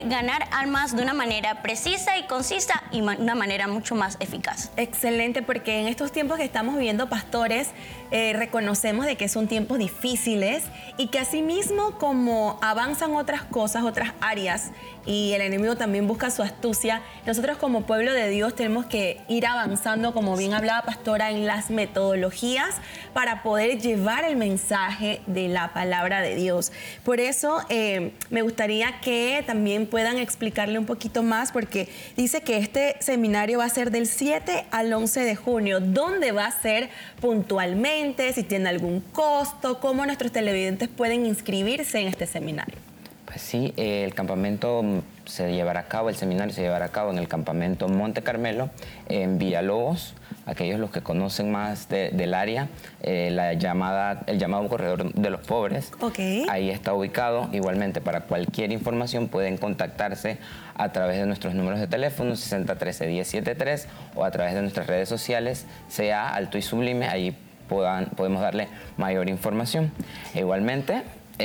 ganar almas de una manera precisa y concisa y de una manera mucho más eficaz. Excelente, porque en estos tiempos que estamos viviendo, pastores, reconocemos de que son tiempos difíciles y que asimismo como avanzan otras cosas, otras áreas, y el enemigo también busca su astucia, nosotros como pueblo de Dios tenemos que ir avanzando, como bien hablaba pastora, en las metodologías para poder llevar el mensaje de la palabra de Dios. Por eso me gustaría que también puedan explicarle un poquito más, porque dice que este seminario va a ser del 7 al 11 de junio. ¿Dónde va a ser puntualmente? Si tiene algún costo, ¿cómo nuestros televidentes pueden inscribirse en este seminario? Pues sí, el campamento se llevará a cabo, el seminario se llevará a cabo en el campamento Monte Carmelo, en Villalobos. Aquellos los que conocen más del área, el llamado Corredor de los Pobres. Okay. Ahí está ubicado. Igualmente, para cualquier información pueden contactarse a través de nuestros números de teléfono 6013-1073 o a través de nuestras redes sociales, sea Alto y Sublime. Ahí podemos darle mayor información. Igualmente,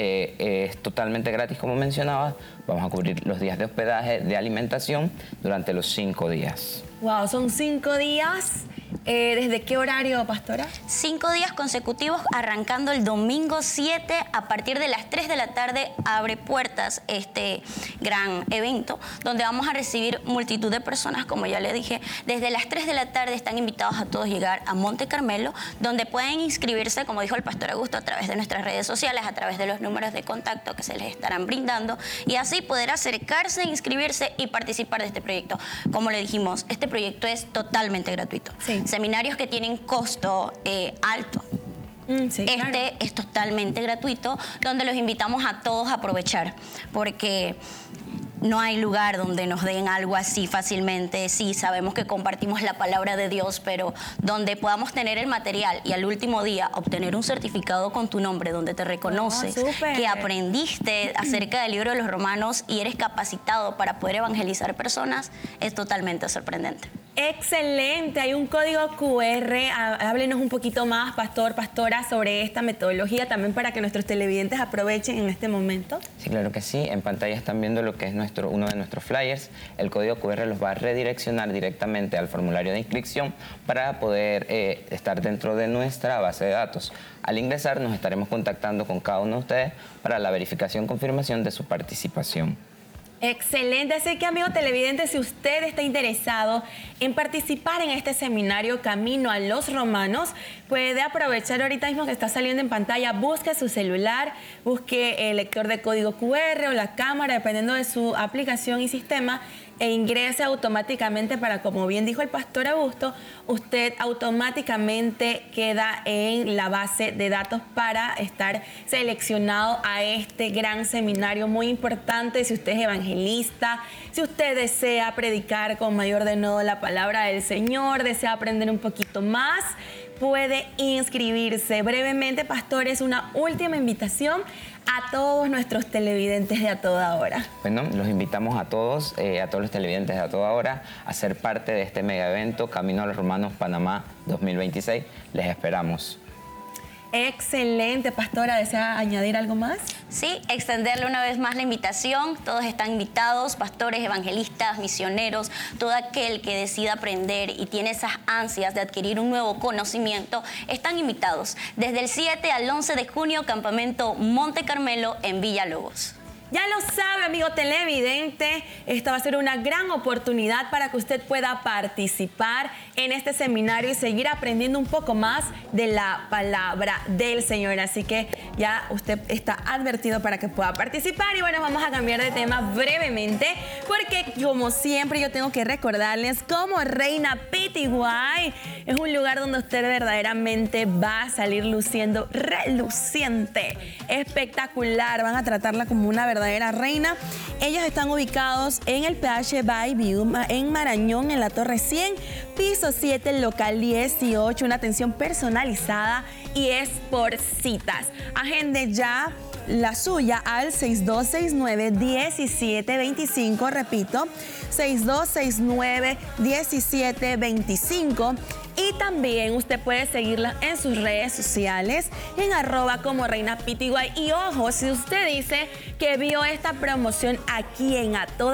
es totalmente gratis, como mencionaba. Vamos a cubrir los días de hospedaje, de alimentación durante los 5 días. Wow, son 5 días. ¿Desde qué horario, pastora? 5 días consecutivos, arrancando el domingo 7 a partir de las 3 de la tarde. Abre puertas este gran evento donde vamos a recibir multitud de personas, como ya le dije. Desde las 3 de la tarde están invitados a todos llegar a Monte Carmelo, donde pueden inscribirse, como dijo el pastor Augusto, a través de nuestras redes sociales, a través de los números de contacto que se les estarán brindando, y así poder acercarse, inscribirse y participar de este proyecto. Como le dijimos, este proyecto es totalmente gratuito. Sí. Seminarios que tienen costo alto. Sí, claro. Este es totalmente gratuito, donde los invitamos a todos a aprovechar, porque no hay lugar donde nos den algo así fácilmente. Sí, sabemos que compartimos la palabra de Dios, pero donde podamos tener el material y al último día obtener un certificado con tu nombre donde te reconoce que aprendiste acerca del libro de los Romanos y eres capacitado para poder evangelizar personas, es totalmente sorprendente. Excelente, hay un código QR. Háblenos un poquito más, pastor, pastora, sobre esta metodología también para que nuestros televidentes aprovechen en este momento. Sí, claro que sí. En pantalla están viendo lo que es uno de nuestros flyers. El código QR los va a redireccionar directamente al formulario de inscripción para poder estar dentro de nuestra base de datos. Al ingresar nos estaremos contactando con cada uno de ustedes para la verificación, confirmación de su participación. Excelente, así que amigo televidente, si usted está interesado en participar en este seminario Camino a los Romanos, puede aprovechar ahorita mismo que está saliendo en pantalla, busque su celular, busque el lector de código QR o la cámara, dependiendo de su aplicación y sistema, e ingrese automáticamente para, como bien dijo el pastor Augusto, usted automáticamente queda en la base de datos para estar seleccionado a este gran seminario muy importante. Si usted es evangelista, si usted desea predicar con mayor denuedo la palabra del Señor, desea aprender un poquito más, puede inscribirse. Brevemente, pastores, una última invitación a todos nuestros televidentes de A Toda Hora. Bueno, los invitamos a todos los televidentes de A Toda Hora a ser parte de este mega evento Camino a los Romanos Panamá 2026. Les esperamos. Excelente, pastora. ¿Desea añadir algo más? Sí, extenderle una vez más la invitación. Todos están invitados, pastores, evangelistas, misioneros, todo aquel que decida aprender y tiene esas ansias de adquirir un nuevo conocimiento, están invitados. Desde el 7 al 11 de junio, campamento Monte Carmelo en Villalobos. Ya lo sabe, amigo televidente, esta va a ser una gran oportunidad para que usted pueda participar en este seminario y seguir aprendiendo un poco más de la palabra del Señor. Así que ya usted está advertido para que pueda participar. Y bueno, vamos a cambiar de tema brevemente, porque como siempre yo tengo que recordarles cómo Reina PTY es un lugar donde usted verdaderamente va a salir luciendo reluciente, espectacular. Van a tratarla como una verdadera reina. Ellos están ubicados en el PH by View en Marañón, en la Torre 100, piso 7, local 18. Una atención personalizada y es por citas. Agende ya la suya al 6269-1725, repito, 6269-1725. Y también usted puede seguirla en sus redes sociales, en @ como Reina PTY. Y ojo, si usted dice que vio esta promoción aquí en A Toda